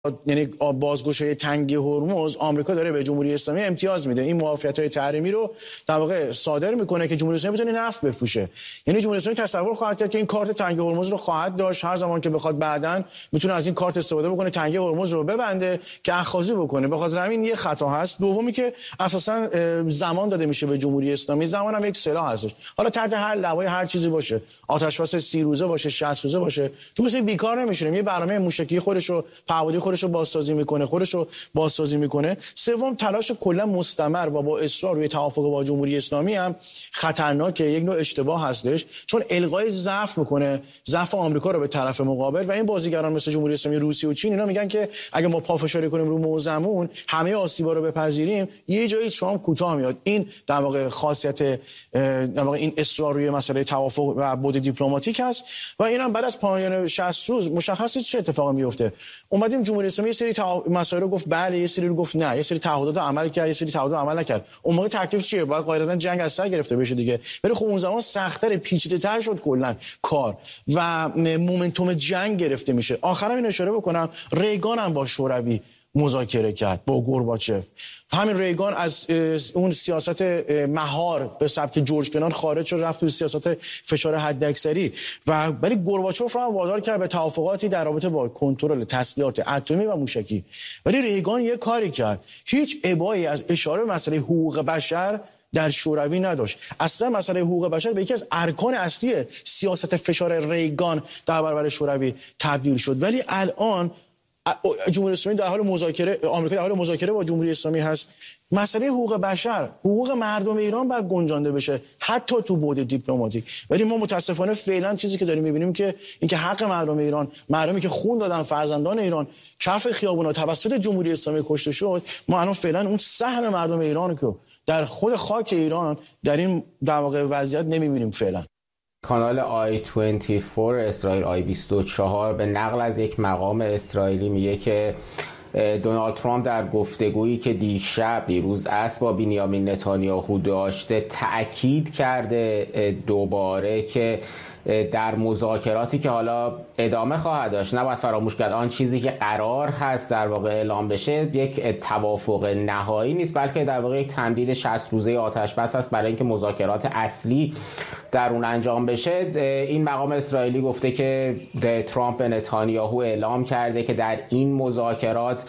یعنی بازگشایی تنگی هرمز آمریکا داره به جمهوری اسلامی امتیاز میده. این معافیت‌های تحریمی رو در واقع صادر میکنه که جمهوری اسلامی بتونه نفت بفروشه. یعنی جمهوری اسلامی تصور خواهد کرد که این کارت تنگی هرمز رو خواهد داشت، هر زمان که بخواد بعداً میتونه از این کارت استفاده بکنه، تنگی هرمز رو ببنده که اخاذی بکنه. به خاطر همین یه خطا هست. دومی که اساساً زمان داده میشه به جمهوری اسلامی. زمان هم یک سلاح هستش. حالا تحت هر لوای هر چیزی باشه، آتش بس 30 روزه باشه، 60 روزه باشه، جمهوری بیکار نمیشه. یه برنامه موشکی خودش رو، پهپادی خودش رو بازسازی میکنه. سوم، تلاش کلا مستمر و با اصرار روی توافق با جمهوری اسلامی هم خطرناکه، یک نوع اشتباه هستش، چون الغای ضعف میکنه، ضعف آمریکا رو به طرف مقابل. و این بازیگران مثل جمهوری اسلامی، روسیه و چین، اینا میگن که اگه ما پافشاری کنیم رو موزمون، همه آسیبا رو بپذیریم، یه جایی شام کوتاه میاد. این در واقع خاصیت در واقع این اصرار روی مسئله توافق و بعد دیپلماتیک هست. و اینم بعد از پایان 60 روز مشخصه چه اتفاقی میفته. اومدیم جمهوری اسلامی یه سری مسائل رو گفت بله، یه سری رو گفت نه، یه سری تعهدات عمل کرد، یه سری تعهدات عمل نکرد. اون موقع تکلیف چیه؟ باید قاعدتا جنگ از سر گرفته بشه دیگه. ولی خب اون زمان سخت‌تر، پیچیده‌تر شد کلا کار و مومنتوم جنگ گرفته میشه. آخرام این اشاره بکنم، ریگان هم با شوروی مذاکره کرد، با گورباچف. همین ریگان از اون سیاست مهار به سبک جورج کنان خارج شد، رفت تو سیاست فشار حداکثری و ولی گورباچف رو هم وادار کرد به توافقاتی در رابطه با کنترل تسلیحات اتمی و موشکی. ولی ریگان یه کاری کرد، هیچ ابایی از اشاره به مسئله حقوق بشر در شوروی نداشت. اصلا مسئله حقوق بشر به یکی از ارکان اصلی سیاست فشار ریگان در برابر شوروی تبدیل شد. ولی الان جمهوری اسلامی در حال مذاکره، آمریکا در حال مذاکره با جمهوری اسلامی هست. مسئله حقوق بشر، حقوق مردم ایران باید گنجانده بشه، حتی تو بعد دیپلماتیک. ولی ما متاسفانه فعلا چیزی که داریم می‌بینیم که اینکه حق مردم ایران، مردمی که خون دادن، فرزندان ایران کف خیابونا توسط جمهوری اسلامی کشته شد، ما الان فعلا اون سهم مردم ایران که در خود خاک ایران در این در واقع وضعیت نمی‌بینیم فعلا. کانال I24 اسرائیل I24 به نقل از یک مقام اسرائیلی میگه که دونالد ترامپ در گفتگویی که دیروز عصر با بنیامین نتانیاهو داشته تأکید کرده دوباره که در مذاکراتی که حالا ادامه خواهد داشت نباید فراموش کرد آن چیزی که قرار هست در واقع اعلام بشه یک توافق نهایی نیست، بلکه در واقع یک تمدید 60 روزه آتش بس است برای اینکه مذاکرات اصلی در اون انجام بشه. این مقام اسرائیلی گفته که ترامپ به نتانیاهو اعلام کرده که در این مذاکرات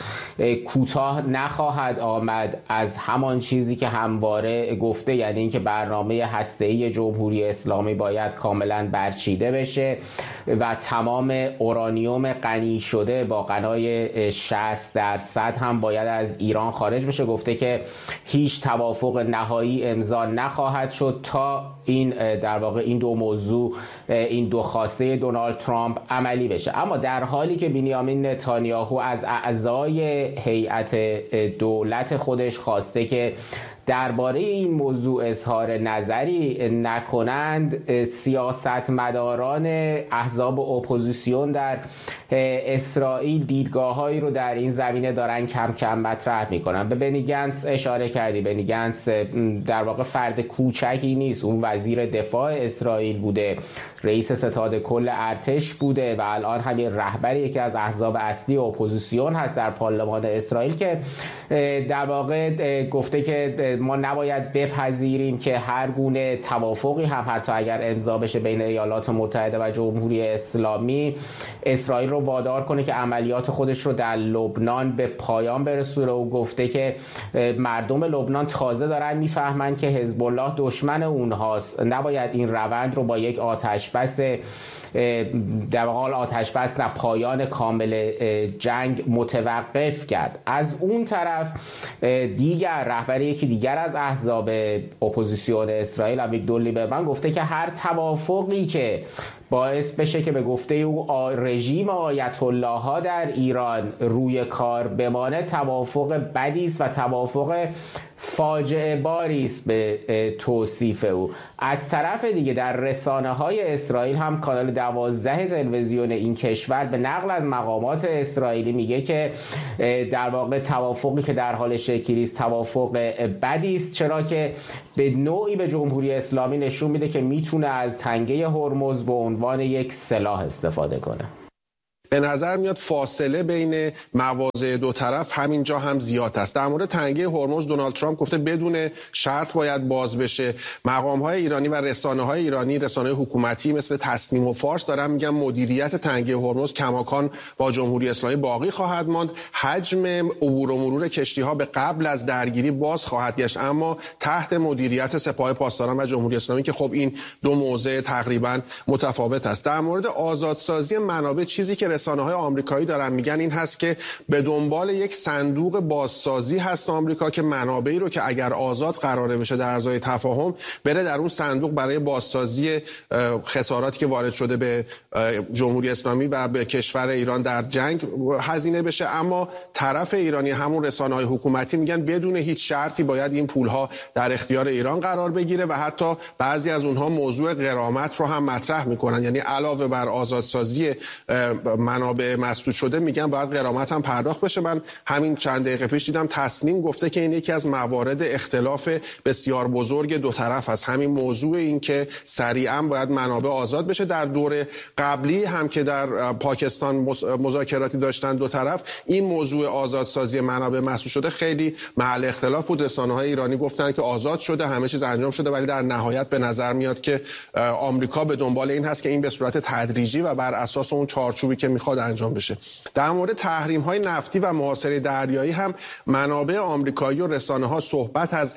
کوتاه نخواهد آمد از همان چیزی که همواره گفته، یعنی اینکه برنامه هسته‌ای جمهوری اسلامی باید کاملا برچیده بشه و تمام اورانیوم غنی شده با غنای 60% هم باید از ایران خارج بشه. گفته که هیچ توافق نهایی امضا نخواهد شد تا این در واقع این دو موضوع، این دو خواسته دونالد ترامپ عملی بشه. اما در حالی که بنیامین نتانیاهو از اعضای هیئت دولت خودش خواسته که درباره این موضوع اظهار نظری نکنند، سیاستمداران احزاب اپوزیسیون در اسرائیل دیدگاه‌هایی رو در این زمینه دارن کم کم مطرح میکنن. به بنی گنتس اشاره کردی. بنی گنتس در واقع فرد کوچکی نیست، اون وزیر دفاع اسرائیل بوده، رئیس ستاد کل ارتش بوده و الان همین رهبر یکی از احزاب اصلی اپوزیسیون هست در پارلمان اسرائیل که در واقع گفته که ما نباید بپذیریم که هر گونه توافقی هم حتی اگر امضا بشه بین ایالات متحده و جمهوری اسلامی، اسرائیل رو وادار کنه که عملیات خودش رو در لبنان به پایان برسونه. و گفته که مردم لبنان تازه دارن میفهمن که حزب الله دشمن اونهاست، نباید این روند رو با یک آتش بس در حال آتش بس نه پایان کامل جنگ متوقف کرد. از اون طرف دیگر رهبر یکی دیگر از احزاب اپوزیسیون اسرائیل اویگدور لیبرمن گفته که هر توافقی که باعث بشه که به گفته او رژیم آیت الله ها در ایران روی کار بمانه توافق بدی است و توافق فاجعه باری است به توصیف او. از طرف دیگه در رسانه‌های اسرائیل هم کانال 12 تلویزیون این کشور به نقل از مقامات اسرائیلی میگه که در واقع توافقی که در حال شکلی است توافق بدی است، چرا که به نوعی به جمهوری اسلامی نشون میده که میتونه از تنگه هرمز به عنوان یک سلاح استفاده کنه. به نظر میاد فاصله بین مواضع دو طرف همینجا هم زیاد است. در مورد تنگه هرمز دونالد ترامپ گفته بدون شرط باید باز بشه. مقام‌های ایرانی و رسانه‌های ایرانی، رسانه‌های حکومتی مثل تصنیم و فارس دارن میگن مدیریت تنگه هرمز کماکان با جمهوری اسلامی باقی خواهد ماند. حجم عبور و مرور کشتی‌ها به قبل از درگیری باز خواهد گشت، اما تحت مدیریت سپاه پاسداران و جمهوری اسلامی که خب این دو موضع تقریبا متفاوت است. در مورد آزادسازی منابع چیزی که رسانه‌های آمریکایی دارن میگن این هست که به دنبال یک صندوق بازسازی هست آمریکا که منابعی رو که اگر آزاد قراره بشه در ازای تفاهم بره در اون صندوق برای بازسازی خساراتی که وارد شده به جمهوری اسلامی و به کشور ایران در جنگ هزینه بشه. اما طرف ایرانی همون رسانه‌های حکومتی میگن بدون هیچ شرطی باید این پولها در اختیار ایران قرار بگیره و حتی بعضی از اونها موضوع غرامت رو هم مطرح میکنن، یعنی علاوه بر آزادسازی منابع مسدود شده میگن باید غرامت هم پرداخت بشه. من همین چند دقیقه پیش دیدم تصنیم گفته که این یکی از موارد اختلاف بسیار بزرگ دو طرف است، همین موضوع این که سریعا باید منابع آزاد بشه. در دور قبلی هم که در پاکستان مذاکراتی داشتن دو طرف، این موضوع آزادسازی منابع مسدود شده خیلی محل اختلاف بود. رسانه‌های ایرانی گفتن که آزاد شده، همه چیز انجام شده، ولی در نهایت به نظر میاد که آمریکا به دنبال این هست که این به صورت تدریجی و بر اساس اون چارچوبی که میخواد انجام بشه. در مورد تحریم‌های نفتی و محاصره دریایی هم منابع آمریکایی و رسانه‌ها صحبت از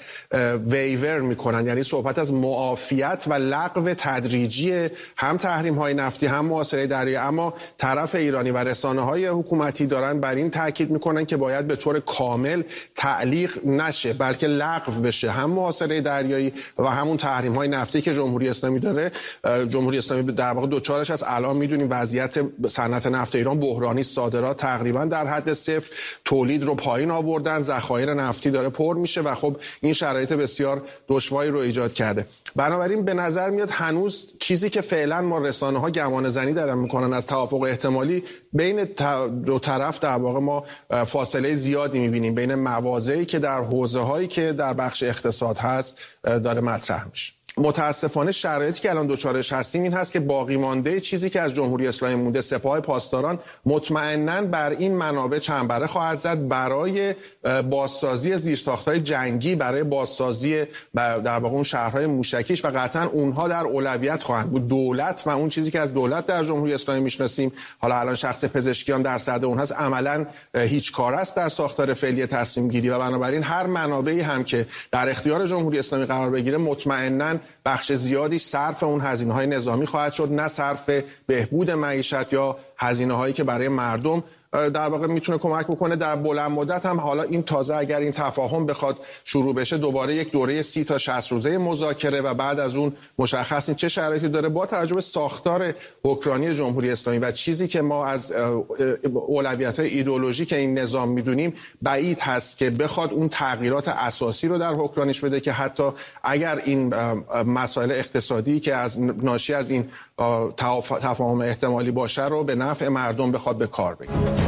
ویور میکنن، یعنی صحبت از معافیت و لغو تدریجی هم تحریم‌های نفتی هم محاصره دریایی، اما طرف ایرانی و رسانه‌های حکومتی دارن بر این تاکید میکنن که باید به طور کامل تعلیق نشه بلکه لغو بشه هم محاصره دریایی و همون تحریم‌های نفتی که جمهوری اسلامی داره. جمهوری اسلامی در واقع دوچارش از الان میدونیم وضعیت صنعت نفت ایران بحرانی، صادرات تقریبا در حد صفر، تولید رو پایین آوردن، ذخایر نفتی داره پر میشه و خب این شرایط بسیار دشواری رو ایجاد کرده. بنابراین به نظر میاد هنوز چیزی که فعلا ما رسانه‌ها گمان زنی دارن میکنن از توافق احتمالی بین دو طرف، در واقع ما فاصله زیادی میبینیم بین مواضعی که در حوزه‌هایی که در بخش اقتصاد هست داره مطرح میشه. متاسفانه شرایطی که الان دوچارش هستیم این هست که باقی مانده چیزی که از جمهوری اسلامی مونده، سپاه پاسداران، مطمئناً بر این منابع چنبره خواهد زد برای بازسازی زیرساخت‌های جنگی، برای بازسازی در واقع اون شهرهای موشکیش و قطعاً اونها در اولویت خواهند بود. دولت و اون چیزی که از دولت در جمهوری اسلامی میشناسیم، حالا الان شخص پزشکیان در صدر اون هست، عملاً هیچ کار است در ساختار فعلی تصمیم گیری و بنابراین هر منابعی هم که در اختیار جمهوری اسلامی قرار بگیره مطمئناً بخش زیادی صرف اون هزینه‌های نظامی خواهد شد، نه صرف بهبود معیشت یا هزینه‌هایی که برای مردم در واقع میتونه کمک بکنه. در بلند مدت هم حالا این تازه اگر این تفاهم بخواد شروع بشه دوباره یک دوره 30 تا 60 روزه مذاکره و بعد از اون مشخص این چه شرایطی داره. با توجه به ساختار حکمرانی جمهوری اسلامی و چیزی که ما از اولویت‌های ایدئولوژیک این نظام میدونیم، بعید هست که بخواد اون تغییرات اساسی رو در حکمرانیش بده که حتی اگر این مسائل اقتصادی که از ناشی از این تفاهم احتمالی باشه رو به نفع مردم بخواد به کار بگیره.